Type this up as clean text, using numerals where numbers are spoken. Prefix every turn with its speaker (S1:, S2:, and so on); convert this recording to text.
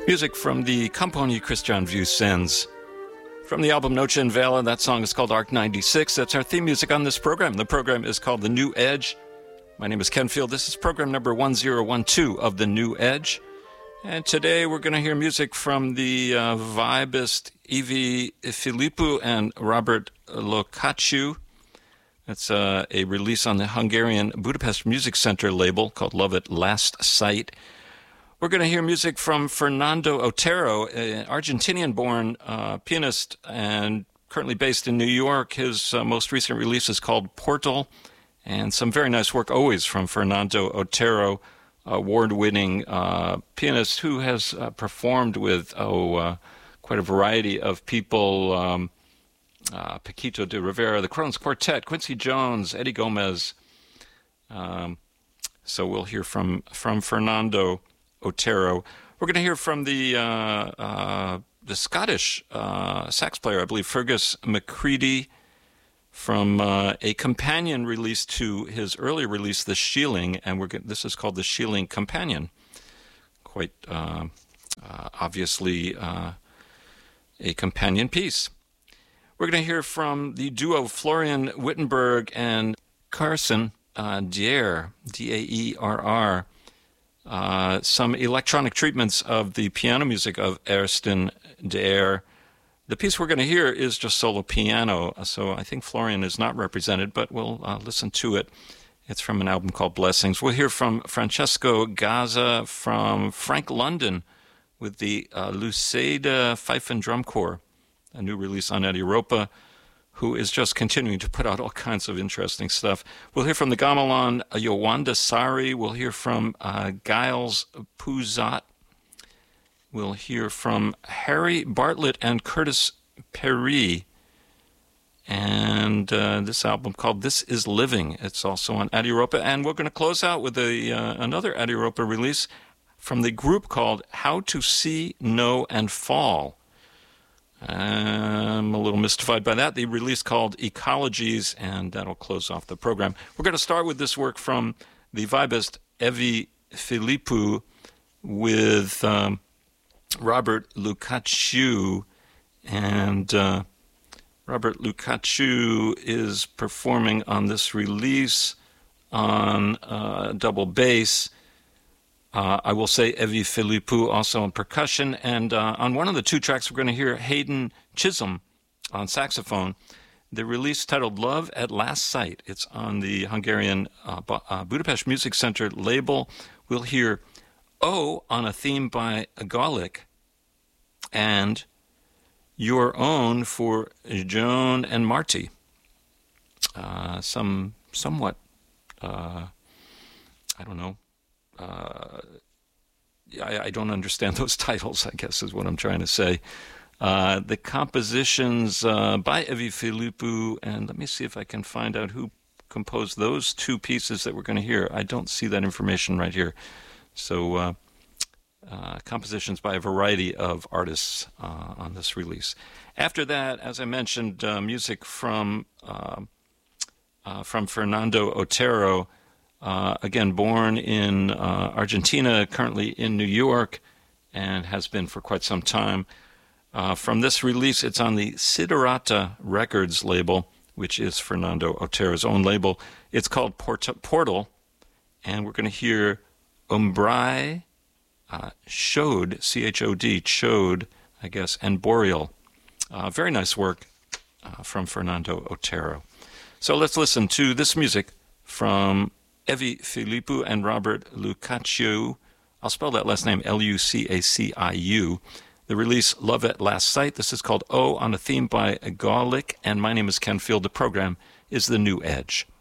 S1: Music from the Compagnie Christian Vieux Sens. From the album Noche en Vela, that song is called Arc 96. That's our theme music on this program. The program is called The New Edge. My name is Ken Field. This is program number 1012 of The New Edge. And today we're going to hear music from the vibist Evi Philippou and Robert Lukács. That's a release on the Hungarian Budapest Music Center label called Love at Last Sight. We're going to hear music from Fernando Otero, an Argentinian-born pianist and currently based in New York. His most recent release is called Portal, and some very nice work always from Fernando Otero, award-winning pianist who has performed with quite a variety of people, Paquito de Rivera, the Crohn's Quartet, Quincy Jones, Eddie Gomez. So we'll hear from Fernando Otero. We're going to hear from the Scottish sax player, I believe, Fergus McCready, from a companion release to his earlier release, The Shieling, and this is called The Shieling Companion. Quite obviously a companion piece. We're going to hear from the duo Florian Wittenberg and Carson Daerr, D-A-E-R-R, some electronic treatments of the piano music of Ersten Daerr. The piece we're going to hear is just solo piano, so I think Florian is not represented, but we'll listen to it. It's from an album called Blessings. We'll hear from Francesco Gazza, from Frank London with the Luceda Fife and Drum Corps, a new release on Ediropa, who is just continuing to put out all kinds of interesting stuff. We'll hear from the gamelan Yowanda Sari. We'll hear from Giles Puzat. We'll hear from Harry Bartlett and Curtis Perry. And this album called This Is Living. It's also on Ediropa. And we're going to close out with another Ediropa release from the group called How to See, Know, and Fall. I'm a little mystified by that. The release called Ecologies, and that'll close off the program. We're going to start with this work from the vibist Evi Philippou with Robert Lukács, and Robert Lukács is performing on this release on double bass. I will say Evi Philippou also on percussion, and on one of the two tracks we're going to hear Hayden Chisholm on saxophone. The release titled Love at Last Sight. It's on the Hungarian Budapest Music Center label. We'll hear O on a theme by Gaulick, and Your Own for Joan and Marty. Somewhat, I don't know. I don't understand those titles, I guess is what I'm trying to say. The compositions by Evi Philippou, and let me see if I can find out who composed those two pieces that we're going to hear. I don't see that information right here. So compositions by a variety of artists on this release. After that, as I mentioned, music from Fernando Otero, again, born in Argentina, currently in New York, and has been for quite some time. From this release, it's on the Siderata Records label, which is Fernando Otero's own label. It's called Portal, and we're going to hear Umbrae, Chode, C-H-O-D, Chode, I guess, and Boreal. Very nice work from Fernando Otero. So let's listen to this music from Evi Philippou and Robert Lukács. I'll spell that last name, L-U-C-A-C-I-U. The release, Love at Last Sight. This is called O on a theme by Gaulick, and my name is Ken Field. The program is The New Edge.